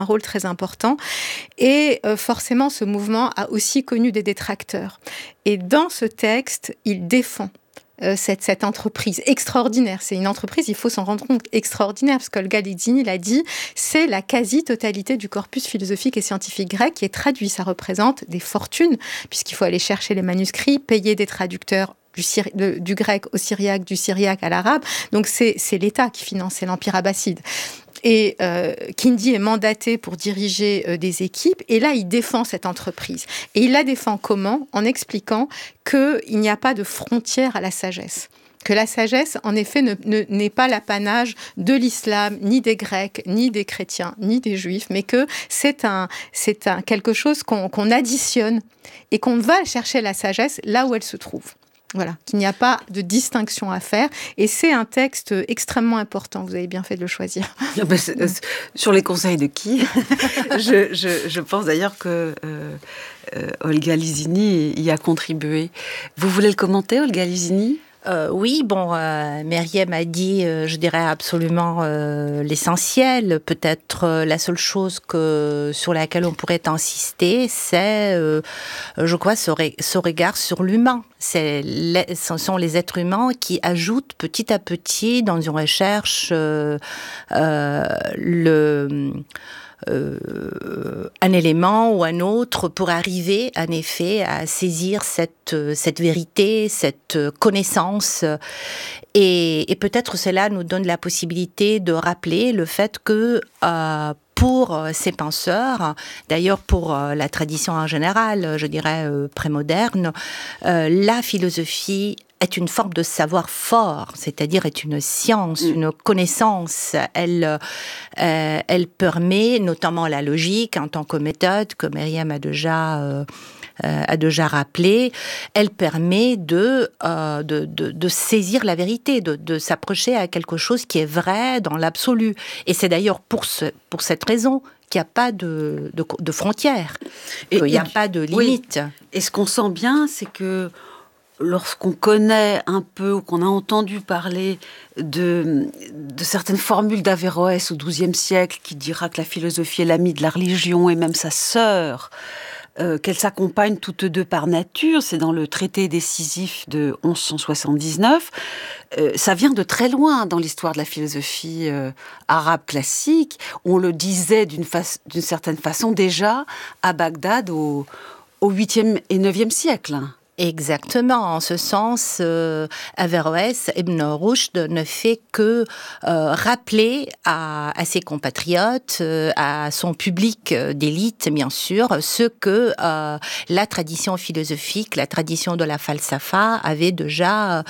un rôle très important. Et forcément, ce mouvement a aussi connu des détracteurs. Et dans ce texte, il défend cette entreprise extraordinaire. C'est une entreprise, il faut s'en rendre compte, extraordinaire, parce qu'Olga Litzine l'a dit, c'est la quasi-totalité du corpus philosophique et scientifique grec qui est traduit. Ça représente des fortunes, puisqu'il faut aller chercher les manuscrits, payer des traducteurs du grec au syriaque, du syriaque à l'arabe. Donc c'est l'État qui finançait l'Empire abbasside. Et Kindi est mandaté pour diriger des équipes. Et là, il défend cette entreprise. Et il la défend comment ? En expliquant qu'il n'y a pas de frontière à la sagesse. Que la sagesse, en effet, n'est pas l'apanage de l'islam, ni des Grecs, ni des chrétiens, ni des juifs, mais que c'est quelque chose qu'on additionne et qu'on va chercher la sagesse là où elle se trouve. Voilà, qu'il n'y a pas de distinction à faire. Et c'est un texte extrêmement important. Vous avez bien fait de le choisir. Sur les conseils de qui ? je pense d'ailleurs que Olga Litzine y a contribué. Vous voulez le commenter, Olga Litzine ? Oui, Myriam a dit, je dirais absolument l'essentiel. Peut-être la seule chose sur laquelle on pourrait insister, c'est, je crois, ce regard sur l'humain. Ce sont les êtres humains qui ajoutent petit à petit dans une recherche un élément ou un autre pour arriver en effet à saisir cette vérité, cette connaissance. Et peut-être cela nous donne la possibilité de rappeler le fait que pour ces penseurs, d'ailleurs pour la tradition en général, je dirais prémoderne, la philosophie est une forme de savoir fort, c'est-à-dire est une science, une connaissance. Elle permet, notamment la logique en tant que méthode, que Myriam a déjà rappelé, elle permet de saisir la vérité, de s'approcher à quelque chose qui est vrai dans l'absolu. Et c'est d'ailleurs pour cette raison qu'il n'y a pas de frontières, qu'il n'y a pas de limite. Oui. Et ce qu'on sent bien, c'est que lorsqu'on connaît un peu ou qu'on a entendu parler de certaines formules d'Averroès au XIIe siècle qui dira que la philosophie est l'amie de la religion et même sa sœur, qu'elles s'accompagnent toutes deux par nature, c'est dans le traité décisif de 1179, ça vient de très loin dans l'histoire de la philosophie arabe classique. On le disait d'une certaine façon déjà à Bagdad au 8e et 9e siècle. Exactement. En ce sens, Averroès, Ibn Rushd ne fait que rappeler à ses compatriotes, à son public d'élite, bien sûr, ce que la tradition philosophique, la tradition de la falsafa avait déjà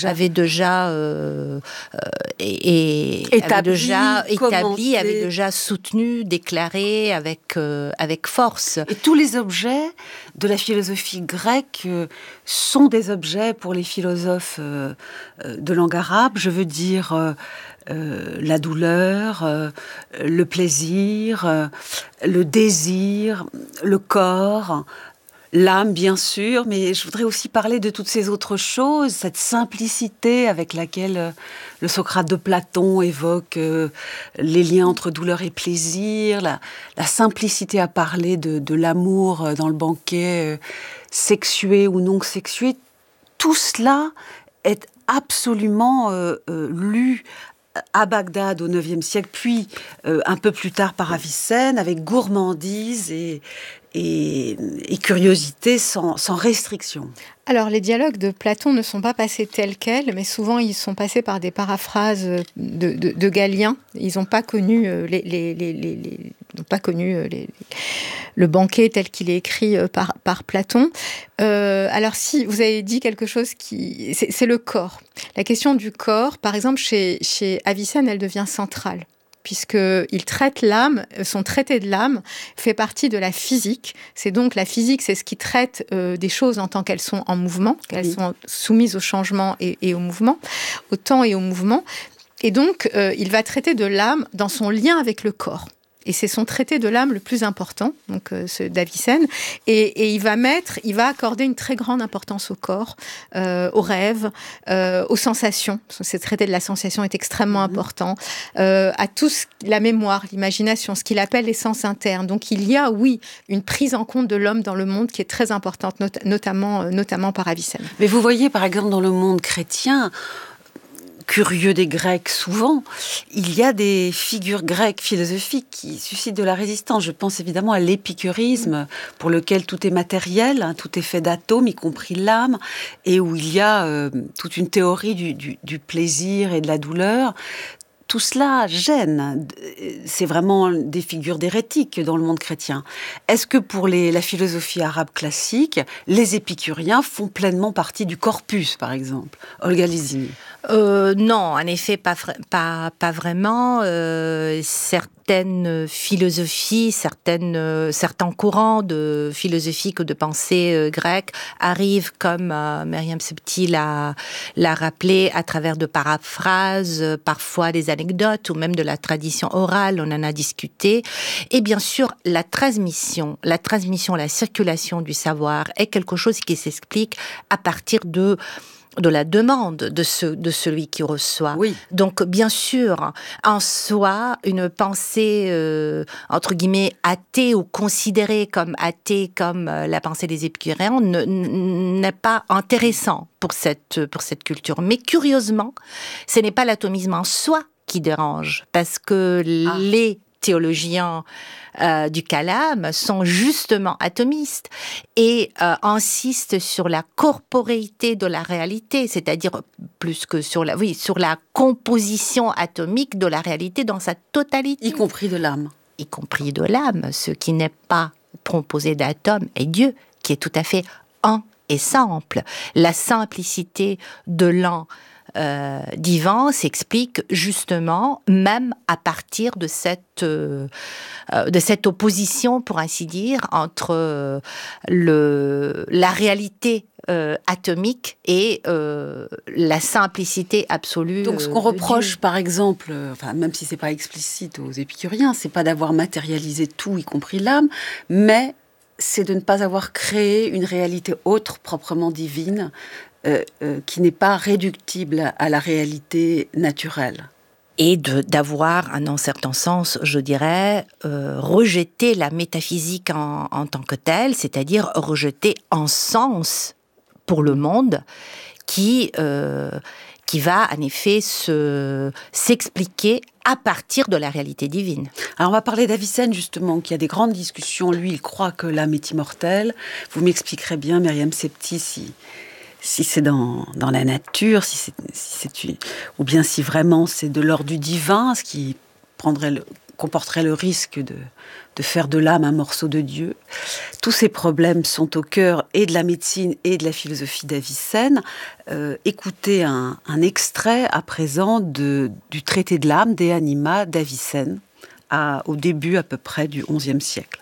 établi, avait déjà soutenu, déclaré avec force. Et tous les objets de la philosophie grecque sont des objets pour les philosophes de langue arabe. Je veux dire la douleur, le plaisir, le désir, le corps, l'âme, bien sûr, mais je voudrais aussi parler de toutes ces autres choses, cette simplicité avec laquelle le Socrate de Platon évoque les liens entre douleur et plaisir, la simplicité à parler de l'amour dans le banquet sexué ou non sexué. Tout cela est absolument lu à Bagdad au IXe siècle, puis un peu plus tard par Avicenne, avec gourmandise et curiosité sans restriction. Alors, les dialogues de Platon ne sont pas passés tels quels, mais souvent ils sont passés par des paraphrases de Galien. Ils n'ont pas connu le banquet tel qu'il est écrit par Platon. Alors, si vous avez dit quelque chose c'est le corps. La question du corps, par exemple, chez Avicenne, elle devient centrale, puisqu'il traite l'âme, son traité de l'âme fait partie de la physique. C'est donc la physique, c'est ce qui traite des choses en tant qu'elles sont en mouvement, qu'elles sont soumises au changement et au mouvement, au temps et au mouvement. Et donc, il va traiter de l'âme dans son lien avec le corps. Et c'est son traité de l'âme le plus important, donc ce d'Avicenne. Et il va accorder une très grande importance au corps, aux rêves, aux sensations. Ce traité de la sensation est extrêmement important. À tout la mémoire, l'imagination, ce qu'il appelle les sens internes. Donc il y a, oui, une prise en compte de l'homme dans le monde qui est très importante, notamment par Avicenne. Mais vous voyez, par exemple, dans le monde chrétien, curieux des Grecs souvent, il y a des figures grecques philosophiques qui suscitent de la résistance. Je pense évidemment à l'épicurisme, pour lequel tout est matériel, hein, tout est fait d'atomes, y compris l'âme, et où il y a toute une théorie du plaisir et de la douleur. Tout cela gêne. C'est vraiment des figures d'hérétiques dans le monde chrétien. Est-ce que pour la philosophie arabe classique, les épicuriens font pleinement partie du corpus, par exemple? Olga Lizini. Non, en effet, pas vraiment. Certaines philosophies, certains courants de philosophique ou de pensée grecque arrivent, comme Myriam Septi l'a rappelé, à travers de paraphrases, parfois des anecdotes ou même de la tradition orale, on en a discuté. Et bien sûr, la transmission, la circulation du savoir est quelque chose qui s'explique à partir de la demande de celui qui reçoit. Oui. Donc, bien sûr, en soi, une pensée, entre guillemets, athée ou considérée comme athée, comme la pensée des épicuriens, n'est pas intéressant pour cette culture. Mais curieusement, ce n'est pas l'atomisme en soi qui dérange, parce que les théologiens du Kalam sont justement atomistes et insistent sur la corporéité de la réalité, c'est-à-dire plus que sur la composition atomique de la réalité dans sa totalité. Y compris de l'âme. Y compris de l'âme. Ce qui n'est pas composé d'atomes est Dieu, qui est tout à fait un et simple. La simplicité de l'un divin s'explique justement même à partir de cette opposition, pour ainsi dire, entre la réalité atomique et la simplicité absolue. Donc ce qu'on reproche, par exemple, même si c'est pas explicite aux épicuriens, c'est pas d'avoir matérialisé tout, y compris l'âme, mais c'est de ne pas avoir créé une réalité autre, proprement divine, qui n'est pas réductible à la réalité naturelle. Et d'avoir, en un certain sens, je dirais, rejeté la métaphysique en tant que telle, c'est-à-dire rejeter un sens pour le monde qui va en effet s'expliquer à partir de la réalité divine. Alors on va parler d'Avicenne justement, qui a des grandes discussions. Lui, il croit que l'âme est immortelle. Vous m'expliquerez bien, Myriam Septi, si c'est dans la nature, ou bien si vraiment c'est de l'ordre du divin, ce qui comporterait le risque de faire de l'âme un morceau de Dieu. Tous ces problèmes sont au cœur et de la médecine et de la philosophie d'Avicenne. Écoutez un extrait à présent du traité de l'âme, De Anima, d'Avicenne, au début à peu près du XIe siècle.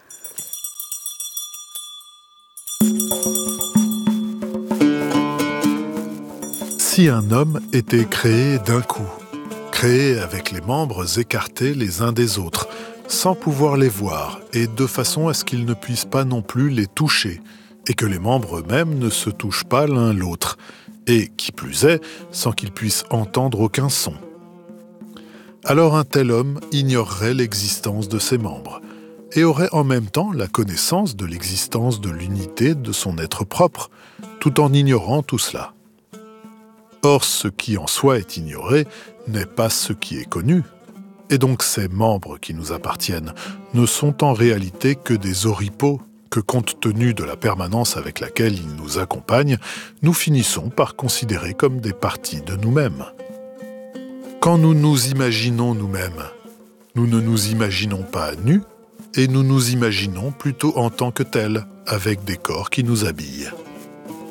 Si un homme était créé d'un coup, créé avec les membres écartés les uns des autres, sans pouvoir les voir, et de façon à ce qu'ils ne puissent pas non plus les toucher, et que les membres eux-mêmes ne se touchent pas l'un l'autre, et, qui plus est, sans qu'ils puissent entendre aucun son. Alors un tel homme ignorerait l'existence de ses membres, et aurait en même temps la connaissance de l'existence de l'unité de son être propre, tout en ignorant tout cela. Or, ce qui en soi est ignoré n'est pas ce qui est connu. Et donc ces membres qui nous appartiennent ne sont en réalité que des oripeaux que, compte tenu de la permanence avec laquelle ils nous accompagnent, nous finissons par considérer comme des parties de nous-mêmes. Quand nous nous imaginons nous-mêmes, nous ne nous imaginons pas nus, et nous nous imaginons plutôt en tant que tels, avec des corps qui nous habillent.